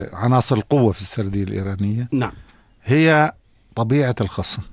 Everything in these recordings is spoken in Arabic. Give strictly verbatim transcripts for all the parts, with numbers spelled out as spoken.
عناصر القوة في السردية الإيرانية نعم هي طبيعة الخصم.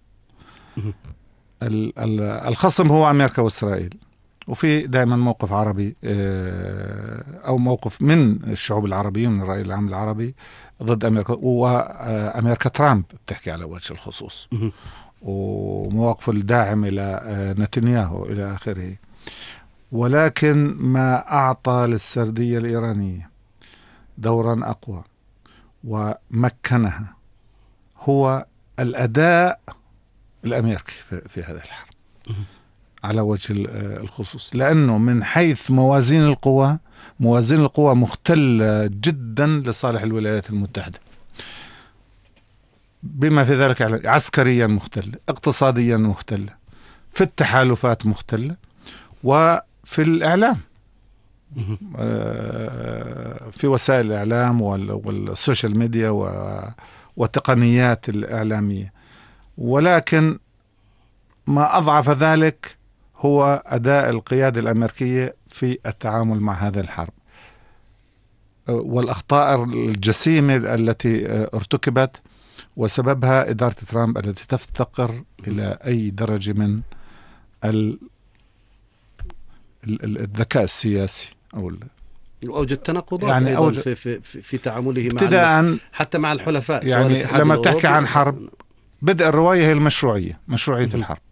الخصم هو أمريكا وإسرائيل، وفي دائما موقف عربي أو موقف من الشعوب العربية من الرأي العام العربي ضد أمريكا، وأمريكا ترامب بتحكي على وجه الخصوص، ومواقفه الداعم إلى نتنياهو إلى آخره. ولكن ما أعطى للسردية الإيرانية دورا أقوى ومكنها هو الأداء الأمريكي في هذا الحرب على وجه الخصوص، لأنه من حيث موازين القوى موازين القوى مختلة جدا لصالح الولايات المتحدة، بما في ذلك عسكريا مختلة، اقتصاديا مختلة، في التحالفات مختلة، وفي الإعلام في وسائل الإعلام والسوشيال ميديا والتقنيات الإعلامية. ولكن ما أضعف ذلك هو أداء القيادة الأمريكية في التعامل مع هذا الحرب والأخطاء الجسيمة التي ارتكبت، وسببها إدارة ترامب التي تفتقر إلى أي درجة من الذكاء السياسي أو أوجد تناقضات يعني أوجد في, في, في تعامله مع حتى مع الحلفاء. يعني لما بتحكي عن حرب، بدء الرواية هي المشروعية، مشروعية م- الحرب.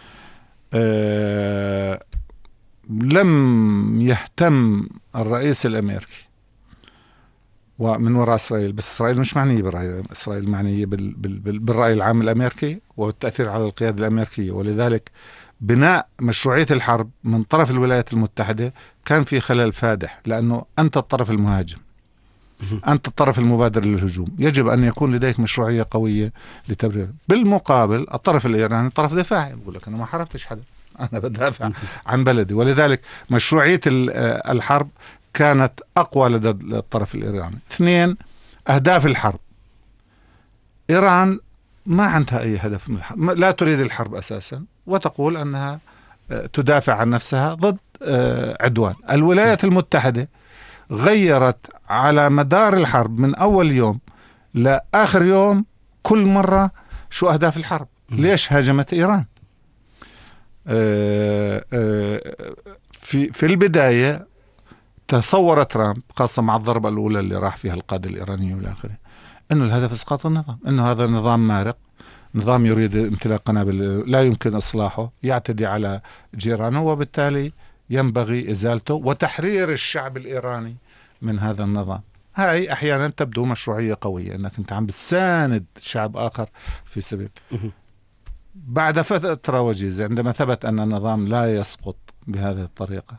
أه لم يهتم الرئيس الأمريكي ومن وراء إسرائيل، بس إسرائيل مش معنية بالرأي، إسرائيل معنية بال بال بالرأي العام الأمريكي والتأثير على القيادة الأمريكية. ولذلك بناء مشروعية الحرب من طرف الولايات المتحدة كان في خلل فادح، لأنه أنت الطرف المهاجم، أنت الطرف المبادر للهجوم، يجب أن يكون لديك مشروعية قوية لتبرير. بالمقابل الطرف الإيراني طرف دفاعي، يقول لك أنا ما حاربتش حدا، أنا بدافع عن بلدي. ولذلك مشروعية الحرب كانت أقوى لدى الطرف الإيراني. اثنين، أهداف الحرب. إيران ما عندها أي هدف من الحرب، لا تريد الحرب أساسا، وتقول أنها تدافع عن نفسها ضد عدوان. الولايات المتحدة غيرت على مدار الحرب من أول يوم لآخر يوم كل مرة شو أهداف الحرب، ليش هاجمت إيران. في في البداية تصور ترامب خاصة مع الضربة الأولى اللي راح فيها القادة الإيرانية والآخرة إنه الهدف إسقاط النظام، إنه هذا نظام مارق، نظام يريد امتلاك قنابل لا يمكن إصلاحه، يعتدي على جيرانه، وبالتالي ينبغي إزالته وتحرير الشعب الإيراني من هذا النظام. هاي أحيانا تبدو مشروعية قوية، أنك أنت عم بتساند شعب آخر في سبيل. بعد فترة وجيزة عندما ثبت أن النظام لا يسقط بهذه الطريقة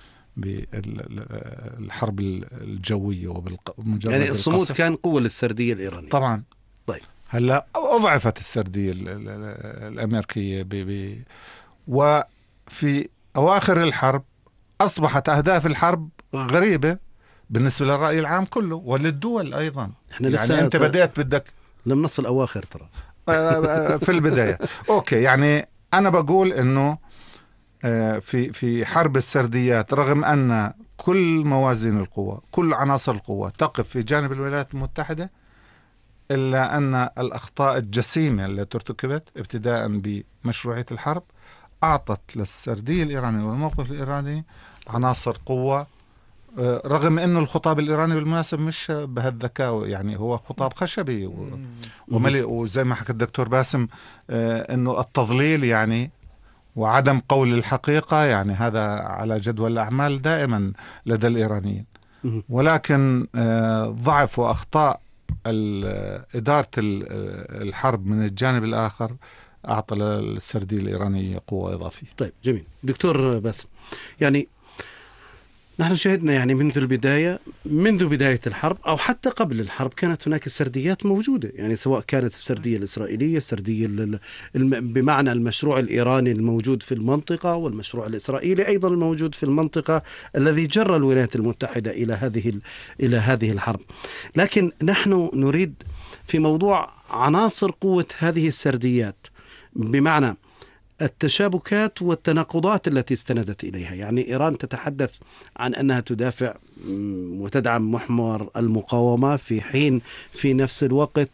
بالحرب الجوية وبالمجرد يعني الصمود كان قوة للسردية الإيرانية طبعا. طيب هلا أضعفت السردية الأمريكية ب ب وفي أواخر الحرب أصبحت أهداف الحرب غريبة بالنسبة للرأي العام كله وللدول أيضا. إحنا يعني لسه أنت بدأت بدك لم نصل أواخر ترى في البداية. أوكي، يعني أنا بقول إنه في في حرب السرديات رغم أن كل موازين القوى كل عناصر القوى تقف في جانب الولايات المتحدة، إلا أن الأخطاء الجسيمة التي ارتكبت ابتداء بمشروعية الحرب أعطت للسردية الإيرانية والموقف الإيراني عناصر قوة، رغم أنه الخطاب الإيراني بالمناسبة مش بهالذكاء، يعني هو خطاب خشبي ومليء، وزي ما حكى الدكتور باسم أنه التضليل يعني وعدم قول الحقيقة، يعني هذا على جدول الأعمال دائما لدى الإيرانيين. ولكن ضعف وأخطاء إدارة الحرب من الجانب الآخر أعطى للسردية الإيرانية قوة إضافية. طيب جميل دكتور باسم، يعني نحن شهدنا يعني منذ البداية منذ بداية الحرب أو حتى قبل الحرب كانت هناك السرديات موجودة، يعني سواء كانت السردية الإسرائيلية، السردية بمعنى المشروع الإيراني الموجود في المنطقة، والمشروع الإسرائيلي أيضا الموجود في المنطقة الذي جر الولايات المتحدة إلى هذه إلى هذه الحرب. لكن نحن نريد في موضوع عناصر قوة هذه السرديات، بمعنى التشابكات والتناقضات التي استندت إليها. يعني إيران تتحدث عن أنها تدافع وتدعم محور المقاومة، في حين في نفس الوقت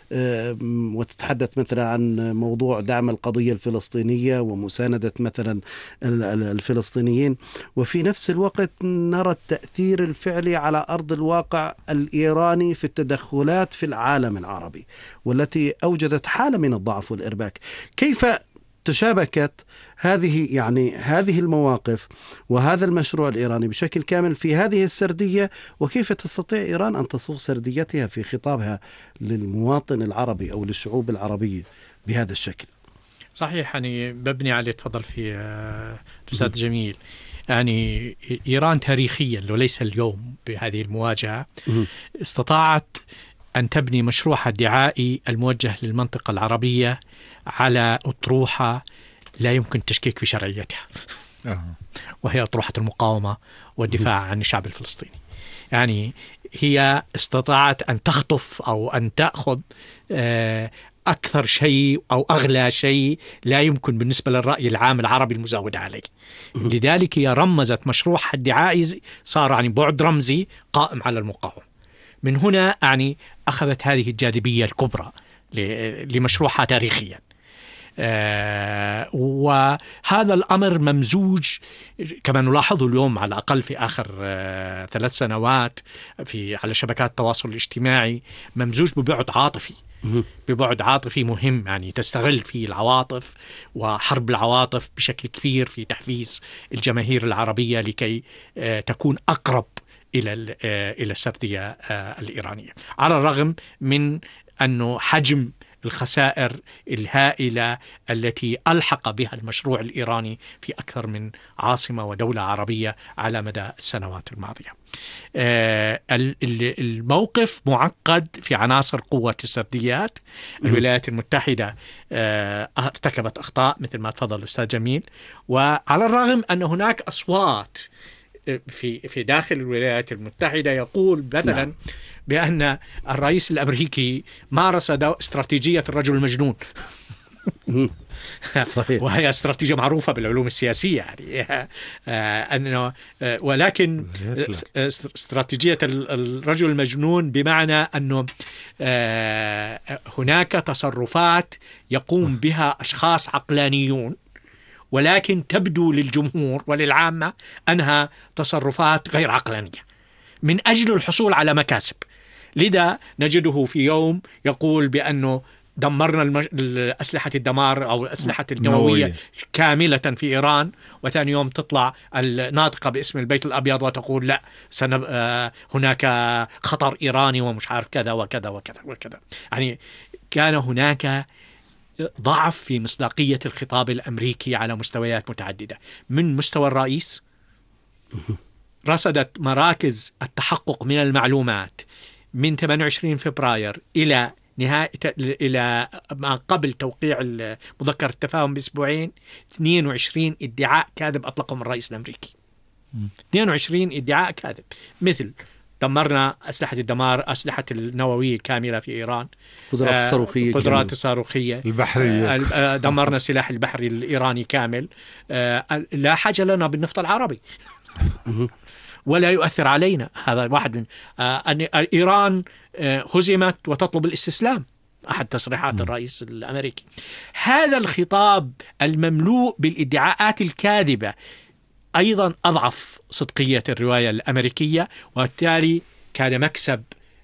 وتتحدث مثلا عن موضوع دعم القضية الفلسطينية ومساندة مثلا الفلسطينيين، وفي نفس الوقت نرى التأثير الفعلي على أرض الواقع الإيراني في التدخلات في العالم العربي، والتي أوجدت حالة من الضعف والإرباك. كيف تشابكت هذه يعني هذه المواقف وهذا المشروع الإيراني بشكل كامل في هذه السردية، وكيف تستطيع إيران أن تصوغ سرديتها في خطابها للمواطن العربي أو للشعوب العربية بهذا الشكل؟ صحيح، يعني ببني على تفضل في أستاذ جميل. يعني إيران تاريخيا وليس اليوم بهذه المواجهة استطاعت أن تبني مشروعها الدعائي الموجه للمنطقة العربية على أطروحة لا يمكن التشكيك في شرعيتها، وهي أطروحة المقاومة والدفاع عن الشعب الفلسطيني. يعني هي استطاعت أن تخطف أو أن تأخذ أكثر شيء أو أغلى شيء لا يمكن بالنسبة للرأي العام العربي المزاود عليه. لذلك هي رمزت مشروعها الدعائي، صار يعني بعد رمزي قائم على المقاومة. من هنا يعني أخذت هذه الجاذبية الكبرى لمشروعها تاريخيا. آه وهذا الأمر ممزوج كما نلاحظه اليوم على الأقل في آخر آه ثلاث سنوات في على شبكات التواصل الاجتماعي، ممزوج ببعد عاطفي ببعد عاطفي مهم، يعني تستغل فيه العواطف وحرب العواطف بشكل كبير في تحفيز الجماهير العربية لكي آه تكون أقرب إلى إلى السردية الإيرانية، على الرغم من أنه حجم الخسائر الهائلة التي ألحق بها المشروع الإيراني في أكثر من عاصمة ودولة عربية على مدى السنوات الماضية. الموقف معقد في عناصر قوة السرديات. الولايات المتحدة ارتكبت أخطاء مثل ما تفضل الأستاذ جميل، وعلى الرغم أن هناك أصوات في في داخل الولايات المتحدة يقول مثلا نعم. بأن الرئيس الأمريكي مارس استراتيجية الرجل المجنون صحيح. وهي استراتيجية معروفة بالعلوم السياسية يعني أنه ولكن استراتيجية الرجل المجنون بمعنى أنه هناك تصرفات يقوم بها أشخاص عقلانيون ولكن تبدو للجمهور وللعامة أنها تصرفات غير عقلانية من أجل الحصول على مكاسب. لذا نجده في يوم يقول بأنه دمرنا المج... أسلحة الدمار أو الأسلحة النووية كاملة في إيران، وثاني يوم تطلع الناطقة باسم البيت الأبيض وتقول لا سنب... آه هناك خطر إيراني ومش عارف كذا وكذا وكذا وكذا. يعني كان هناك ضعف في مصداقية الخطاب الأمريكي على مستويات متعددة. من مستوى الرئيس رصدت مراكز التحقق من المعلومات من ثمانية وعشرين فبراير إلى نهاية إلى ما قبل توقيع مذكرة التفاهم بأسبوعين اثنين وعشرين ادعاء كاذب أطلقهم الرئيس الأمريكي. اثنين وعشرين ادعاء كاذب، مثل دمرنا أسلحة الدمار، أسلحة النووية الكاملة في إيران، قدرات الصاروخية قدرات الصاروخية البحرية، دمرنا سلاح البحري الإيراني كامل. لا حاجة لنا بالنفط العربي ولا يؤثر علينا. هذا واحد من أن إيران هزمت وتطلب الاستسلام، أحد تصريحات الرئيس الأمريكي. هذا الخطاب المملوء بالادعاءات الكاذبة أيضا أضعف صدقية الرواية الأمريكية، وبالتالي كان مكسب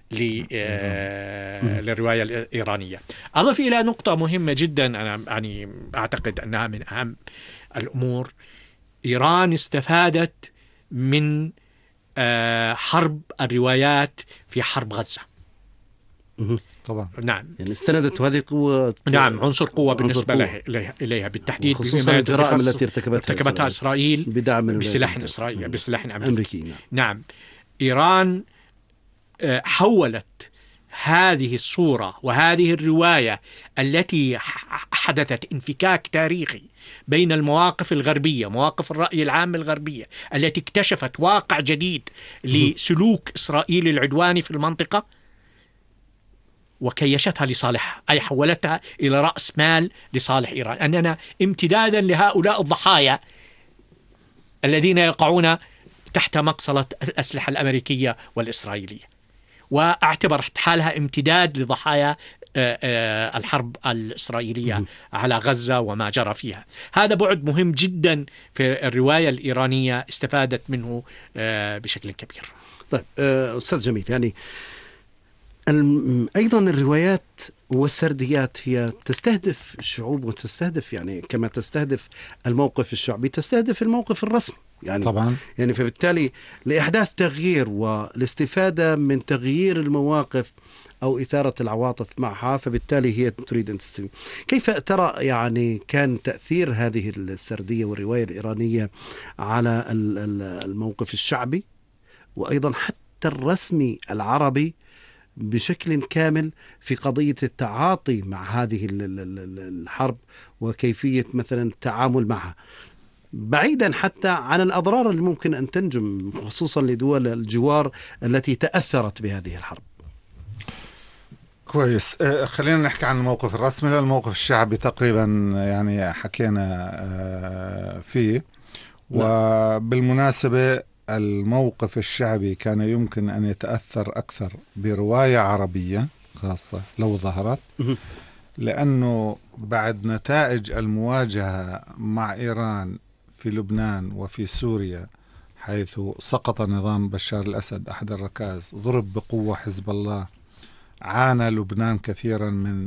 للرواية الإيرانية. أضف إلى نقطة مهمة جدا، أنا يعني أعتقد أنها من أهم الأمور. إيران استفادت من حرب الروايات في حرب غزة. طبعا نعم، يعني استندت هذه قوة، نعم عنصر قوة بالنسبة له إليها بالتحديد، خصوصا الجرائم التي ارتكبتها, ارتكبتها إسرائيل بدعم بسلاح إسرائيلي بسلاح أمريكي. أمريكي. نعم. نعم، إيران حولت هذه الصورة وهذه الرواية التي حدثت انفكاك تاريخي بين المواقف الغربية، مواقف الرأي العام الغربية التي اكتشفت واقع جديد لسلوك إسرائيل العدواني في المنطقة، وكيشتها لصالحها، أي حولتها إلى رأس مال لصالح إيران، أننا امتدادا لهؤلاء الضحايا الذين يقعون تحت مقصلة الأسلحة الأمريكية والإسرائيلية، وأعتبرت حالها امتداد لضحايا الحرب الإسرائيلية على غزة وما جرى فيها. هذا بعد مهم جدا في الرواية الإيرانية، استفادت منه بشكل كبير. طيب أستاذ جميل، يعني أيضا الروايات والسرديات هي تستهدف الشعوب وتستهدف، يعني كما تستهدف الموقف الشعبي تستهدف الموقف الرسمي، يعني طبعا. يعني فبالتالي لإحداث تغيير والاستفادة من تغيير المواقف أو إثارة العواطف معها، فبالتالي هي تريد أن تستفيد. كيف ترى يعني كان تأثير هذه السردية والرواية الإيرانية على الموقف الشعبي وأيضا حتى الرسمي العربي بشكل كامل في قضية التعاطي مع هذه الحرب وكيفية مثلا التعامل معها، بعيدا حتى عن الأضرار اللي ممكن أن تنجم خصوصا لدول الجوار التي تأثرت بهذه الحرب؟ كويس. خلينا نحكي عن الموقف الرسمي. الموقف الشعبي تقريبا يعني حكينا فيه. وبالمناسبة الموقف الشعبي كان يمكن أن يتأثر أكثر برواية عربية خاصة لو ظهرت، لأنه بعد نتائج المواجهة مع إيران في لبنان وفي سوريا، حيث سقط نظام بشار الأسد أحد الركائز، ضرب بقوة حزب الله، عانى لبنان كثيرا من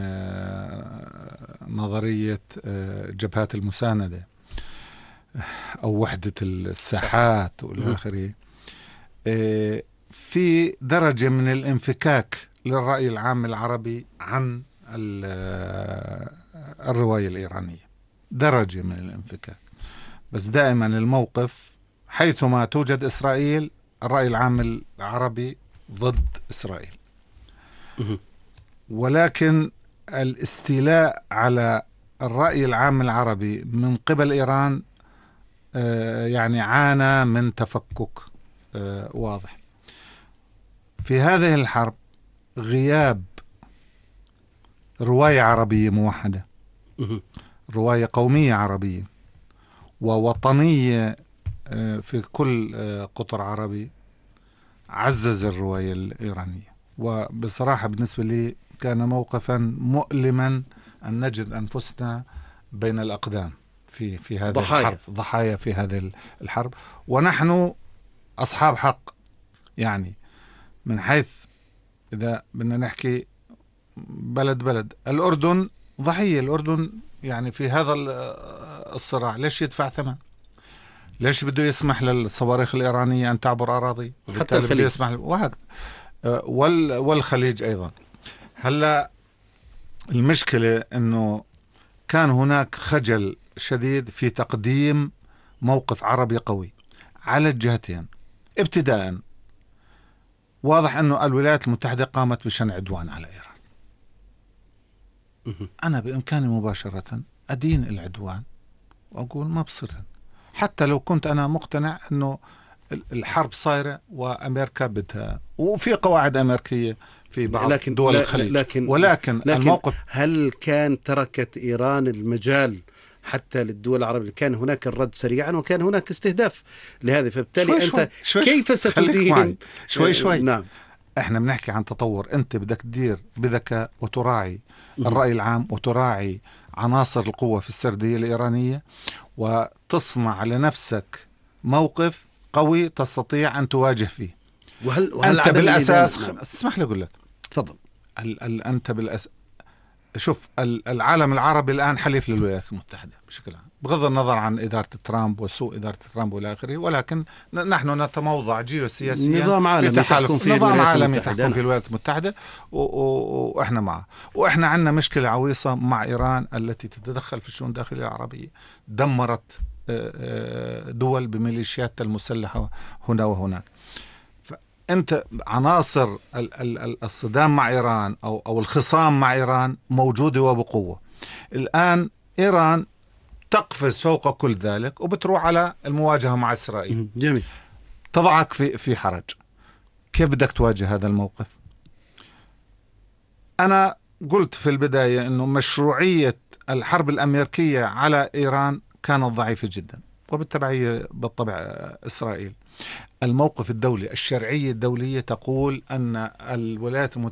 نظرية جبهات المساندة أو وحدة الساحات والآخره، في درجة من الانفكاك للرأي العام العربي عن الرواية الإيرانية، درجة من الانفكاك. بس دائما الموقف حيثما توجد إسرائيل الرأي العام العربي ضد إسرائيل، ولكن الاستيلاء على الرأي العام العربي من قبل إيران يعني عانى من تفكك واضح. في هذه الحرب غياب رواية عربية موحدة، رواية قومية عربية ووطنية في كل قطر عربي عزز الرواية الإيرانية. وبصراحة بالنسبة لي كان موقفا مؤلما أن نجد أنفسنا بين الأقدام في في هذه ضحايا. الحرب، ضحايا في هذه الحرب، ونحن أصحاب حق. يعني من حيث إذا بدنا نحكي بلد بلد، الأردن ضحية، الأردن يعني في هذا الصراع ليش يدفع ثمن؟ ليش بده يسمح للصواريخ الإيرانية أن تعبر أراضي؟ حتى الخليج بده يسمح وهكذا، والخليج أيضا. هلا المشكلة أنه كان هناك خجل شديد في تقديم موقف عربي قوي على الجهتين. ابتداء واضح أنه الولايات المتحدة قامت بشن عدوان على إيران. أنا بإمكاني مباشرة أدين العدوان وأقول مبسوطا، حتى لو كنت أنا مقتنع أنه الحرب صايرة وأمريكا بدها، وفي قواعد أمريكية في بعض لكن دول الخليج، لكن ولكن لكن الموقف، هل كان تركت إيران المجال حتى للدول العربية؟ كان هناك الرد سريعا وكان هناك استهداف لهذا، فبالتالي شوي أنت شوي شوي كيف ستدين؟ شوي شوي نعم، احنا بنحكي عن تطور. انت بدك تدير بذكاء وتراعي الرأي العام وتراعي عناصر القوة في السردية الإيرانية، وتصنع لنفسك موقف قوي تستطيع أن تواجه فيه. وهل, وهل أنت بالأساس نعم. اسمح لي أقول لك، تفضل. ال ال أنت بالأساس شوف، العالم العربي الآن حليف للولايات المتحدة بشكل عام، بغض النظر عن إدارة ترامب وسوء إدارة ترامب والى آخره، ولكن نحن نتموضع جيوسياسيا نظام عالمي تحكم في نظام عالمي تحكم في الولايات المتحدة، وإحنا معه. وإحنا عندنا مشكلة عويصة مع إيران التي تتدخل في الشؤون الداخلية العربية، دمرت دول بميليشيات المسلحة هنا وهناك. أنت عناصر الصدام مع إيران أو أو الخصام مع إيران موجودة وبقوة. الآن إيران تقفز فوق كل ذلك وبتروح على المواجهة مع إسرائيل. جميل. تضعك في في حرج. كيف بدك تواجه هذا الموقف؟ أنا قلت في البداية أنه مشروعية الحرب الأمريكية على إيران كانت ضعيفة جدا، وبالتبعية بالطبع إسرائيل. الموقف الدولي، الشرعية الدولية تقول أن الولايات المتحدة